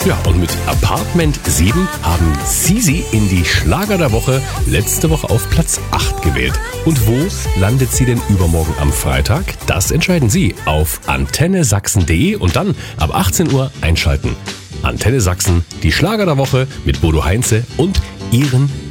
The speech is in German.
Ja, und mit Apartment 7 haben Sisi in die Schlager der Woche letzte Woche auf Platz 8 gewählt. Und wo landet sie denn übermorgen am Freitag? Das entscheiden Sie auf antennesachsen.de und dann ab 18 Uhr einschalten. Antenne Sachsen, die Schlager der Woche mit Bodo Heinze und Ihren